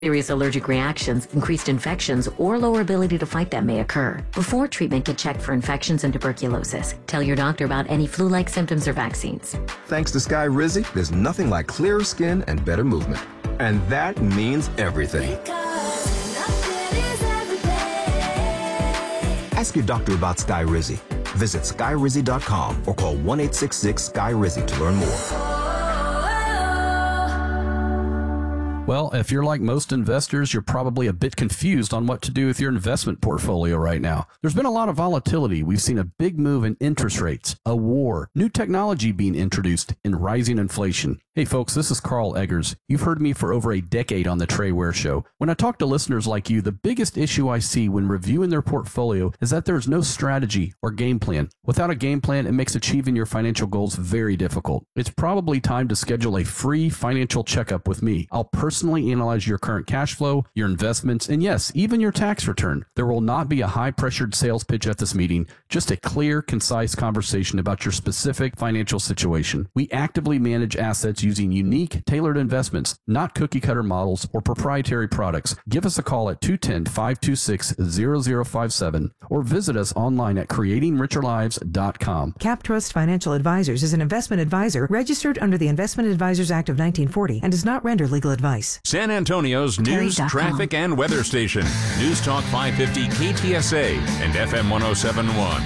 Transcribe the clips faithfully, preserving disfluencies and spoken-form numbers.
Serious allergic reactions, increased infections, or lower ability to fight them may occur. Before treatment, get checked for infections and tuberculosis. Tell your doctor about any flu-like symptoms or vaccines. Thanks to Skyrizi, there's nothing like clearer skin and better movement. And that means everything. Ask your doctor about Skyrizi. Visit skyrizi dot com or call one eight six six Sky Rizzy to learn more. Well, if you're like most investors, you're probably a bit confused on what to do with your investment portfolio right now. There's been a lot of volatility. We've seen a big move in interest rates, a war, new technology being introduced, and rising inflation. Hey folks, this is Carl Eggers. You've heard me for over a decade on the Trey Ware Show. When I talk to listeners like you, the biggest issue I see when reviewing their portfolio is that there's no strategy or game plan. Without a game plan, it makes achieving your financial goals very difficult. It's probably time to schedule a free financial checkup with me. I'll personally analyze your current cash flow, your investments, and yes, even your tax return. There will not be a high-pressured sales pitch at this meeting, just a clear, concise conversation about your specific financial situation. We actively manage assets using unique, tailored investments, not cookie-cutter models or proprietary products. Give us a call at two one zero, five two six, zero zero five seven or visit us online at creating richer lives dot com. CapTrust Financial Advisors is an investment advisor registered under the Investment Advisors Act of nineteen forty and does not render legal advice. San Antonio's news, traffic, and weather station. News Talk five fifty K T S A and F M one oh seven point one.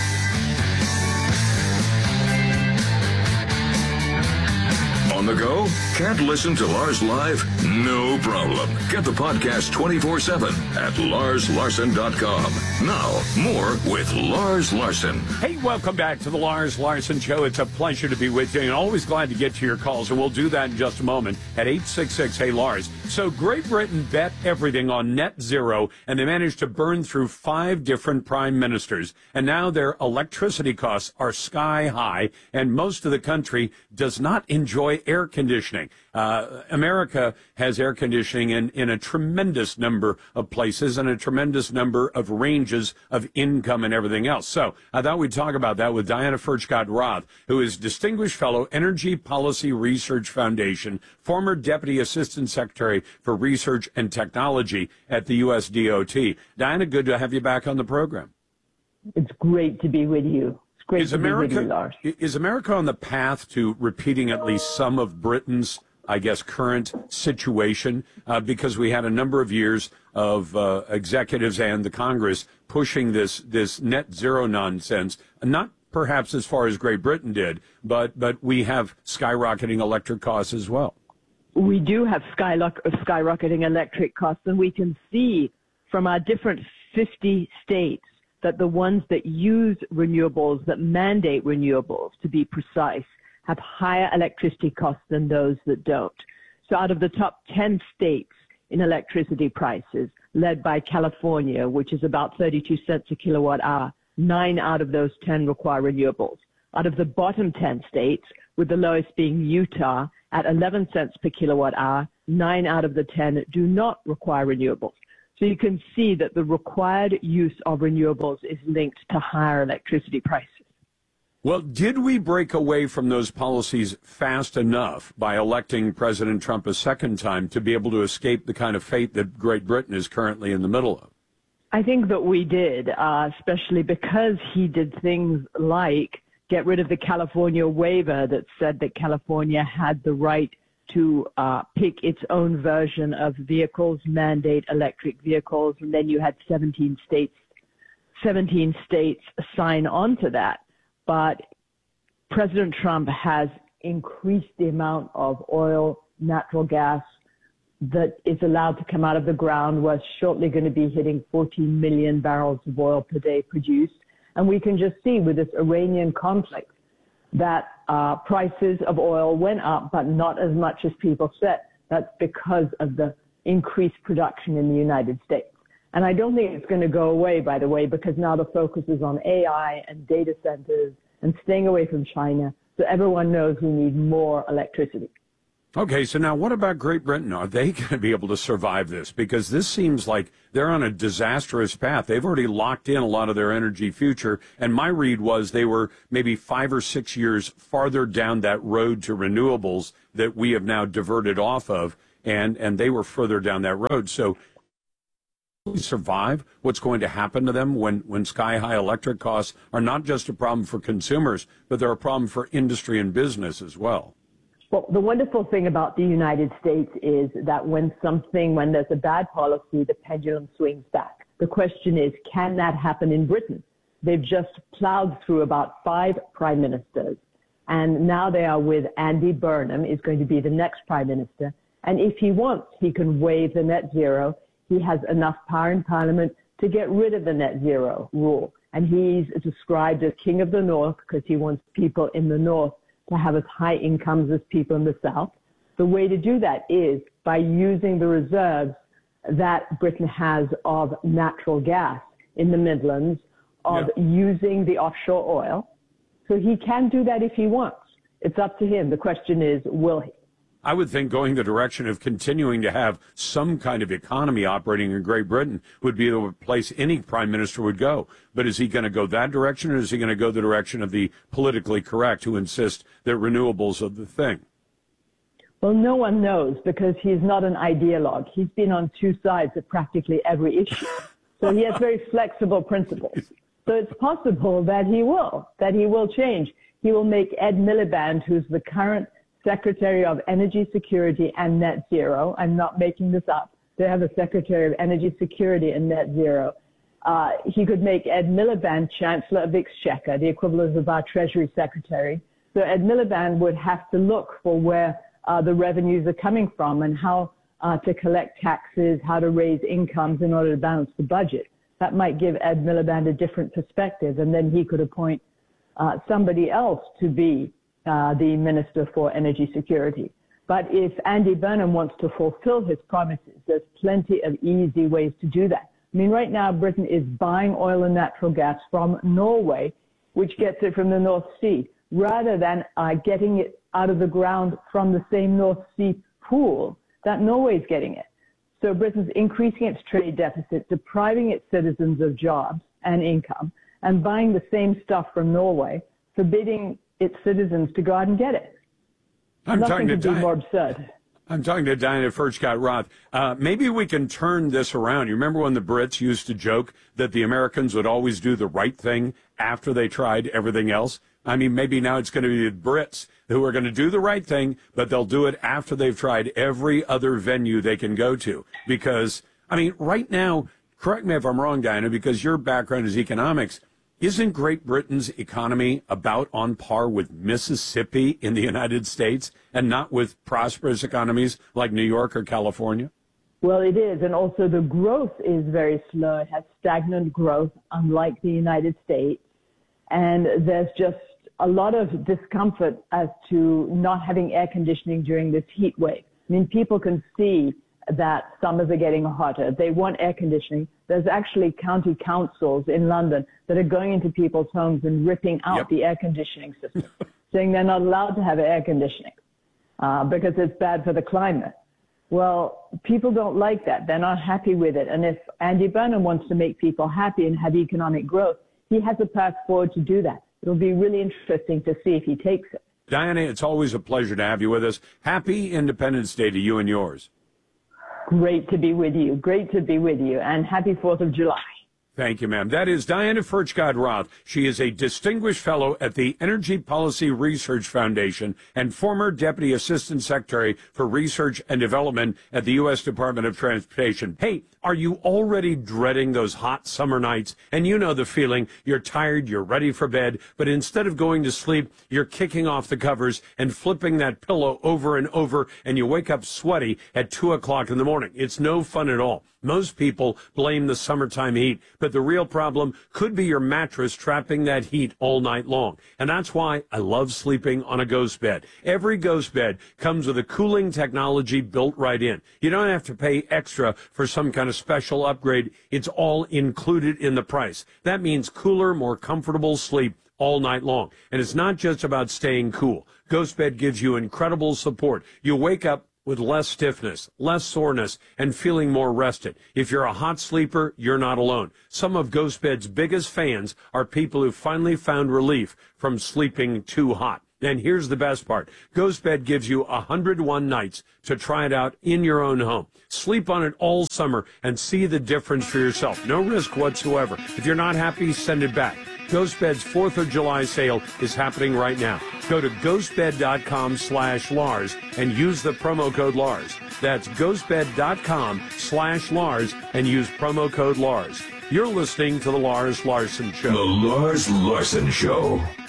On the go? Can't listen to Lars live? No problem. Get the podcast twenty-four seven at lars larson dot com. Now, more with Lars Larson. Hey, welcome back to the Lars Larson Show. It's a pleasure to be with you, and always glad to get to your calls, and we'll do that in just a moment at eight six six, hey Lars. So Great Britain bet everything on net zero, and they managed to burn through five different prime ministers, and now their electricity costs are sky high, and most of the country does not enjoy air conditioning. Uh, America has air conditioning in, in a tremendous number of places and a tremendous number of ranges of income and everything else. So I thought we'd talk about that with Diana Furchtgott-Roth, who is Distinguished Fellow, Energy Policy Research Foundation, former Deputy Assistant Secretary for Research and Technology at the U S D O T. Diana, good to have you back on the program. It's great to be with you. Great is to America, be with you, Lars. Is America on the path to repeating at least some of Britain's, I guess, current situation? Uh, because we had a number of years of uh, executives and the Congress pushing this this net zero nonsense, not perhaps as far as Great Britain did, but but we have skyrocketing electric costs as well. We do have skylock, skyrocketing electric costs, and we can see from our different fifty states that the ones that use renewables, that mandate renewables, to be precise, have higher electricity costs than those that don't. So out of the top ten states in electricity prices, led by California, which is about thirty-two cents a kilowatt hour, nine out of those ten require renewables. Out of the bottom ten states, with the lowest being Utah at eleven cents per kilowatt hour, nine out of the ten do not require renewables. So you can see that the required use of renewables is linked to higher electricity prices. Well, did we break away from those policies fast enough by electing President Trump a second time to be able to escape the kind of fate that Great Britain is currently in the middle of? I think that we did, uh, especially because he did things like get rid of the California waiver that said that California had the right to uh, pick its own version of vehicles, mandate electric vehicles, and then you had seventeen states, seventeen states sign on to that. But President Trump has increased the amount of oil, natural gas that is allowed to come out of the ground. We're shortly going to be hitting fourteen million barrels of oil per day produced. And we can just see with this Iranian conflict that uh, prices of oil went up, but not as much as people said. That's because of the increased production in the United States. And I don't think it's going to go away, by the way, because now the focus is on A I and data centers and staying away from China. So everyone knows we need more electricity. Okay, so now what about Great Britain? Are they going to be able to survive this? Because this seems like they're on a disastrous path. They've already locked in a lot of their energy future, and my read was they were maybe five or six years farther down that road to renewables that we have now diverted off of. and, and they were further down that road. So survive what's going to happen to them when, when sky-high electric costs are not just a problem for consumers, but they're a problem for industry and business as well. Well, the wonderful thing about the United States is that when something, when there's a bad policy, the pendulum swings back. The question is, can that happen in Britain? They've just plowed through about five prime ministers, and now they are with Andy Burnham, is going to be the next prime minister. And if he wants, he can waive the net zero. He has enough power in Parliament to get rid of the net zero rule. And he's described as king of the North because he wants people in the North to have as high incomes as people in the South. The way to do that is by using the reserves that Britain has of natural gas in the Midlands, of yeah. using the offshore oil. So he can do that if he wants. It's up to him. The question is, will he? I would think going the direction of continuing to have some kind of economy operating in Great Britain would be the place any prime minister would go. But is he going to go that direction, or is he going to go the direction of the politically correct who insist that renewables are the thing? Well, no one knows because he's not an ideologue. He's been on two sides of practically every issue. So he has very flexible principles. So it's possible that he will, that he will change. He will make Ed Miliband, who's the current Secretary of Energy Security and Net Zero. I'm not making this up. They have a Secretary of Energy Security and Net Zero. Uh, he could make Ed Miliband Chancellor of the Exchequer, the equivalent of our Treasury Secretary. So Ed Miliband would have to look for where uh, the revenues are coming from and how uh, to collect taxes, how to raise incomes in order to balance the budget. That might give Ed Miliband a different perspective, and then he could appoint uh, somebody else to be Uh, the Minister for Energy Security. But if Andy Burnham wants to fulfill his promises, there's plenty of easy ways to do that. I mean, right now, Britain is buying oil and natural gas from Norway, which gets it from the North Sea, rather than uh, getting it out of the ground from the same North Sea pool that Norway's getting it. So Britain's increasing its trade deficit, depriving its citizens of jobs and income, and buying the same stuff from Norway, forbidding its citizens to go out and get it. I'm Nothing talking to could be Di- more absurd. I'm talking to Diana Furchtgott-Roth. Uh, maybe we can turn this around. You remember when the Brits used to joke that the Americans would always do the right thing after they tried everything else? I mean, maybe now it's going to be the Brits who are going to do the right thing, but they'll do it after they've tried every other venue they can go to. Because, I mean, right now, correct me if I'm wrong, Diana, because your background is economics, isn't Great Britain's economy about on par with Mississippi in the United States and not with prosperous economies like New York or California? Well, it is. And also the growth is very slow. It has stagnant growth, unlike the United States. And there's just a lot of discomfort as to not having air conditioning during this heat wave. I mean, people can see that summers are getting hotter. They want air conditioning. There's actually county councils in London that are going into people's homes and ripping out yep. the air conditioning system, saying they're not allowed to have air conditioning uh, because it's bad for the climate. Well, people don't like that. They're not happy with it. And if Andy Burnham wants to make people happy and have economic growth, he has a path forward to do that. It'll be really interesting to see if he takes it. Diana, it's always a pleasure to have you with us. Happy Independence Day to you and yours. Great to be with you. Great to be with you. And happy fourth of July. Thank you, ma'am. That is Diana Furchtgott-Roth. She is a distinguished fellow at the Energy Policy Research Foundation and former Deputy Assistant Secretary for Research and Development at the U S Department of Transportation. Hey, are you already dreading those hot summer nights? And you know the feeling. You're tired, you're ready for bed, but instead of going to sleep, you're kicking off the covers and flipping that pillow over and over, and you wake up sweaty at two o'clock in the morning. It's no fun at all. Most people blame the summertime heat, but the real problem could be your mattress trapping that heat all night long. And that's why I love sleeping on a ghost bed. Every ghost bed comes with a cooling technology built right in. You don't have to pay extra for some kind of special upgrade. It's all included in the price. That means cooler, more comfortable sleep all night long. And it's not just about staying cool. Ghost Bed gives you incredible support. You wake up with less stiffness, less soreness, and feeling more rested. If you're a hot sleeper, you're not alone. Some of Ghost Bed's biggest fans are people who finally found relief from sleeping too hot. And here's the best part. GhostBed gives you one hundred one nights to try it out in your own home. Sleep on it all summer and see the difference for yourself. No risk whatsoever. If you're not happy, send it back. GhostBed's fourth of July sale is happening right now. Go to ghostbed.com slash Lars and use the promo code Lars. That's ghostbed.com slash Lars and use promo code Lars. You're listening to The Lars Larson Show. The Lars Larson Show.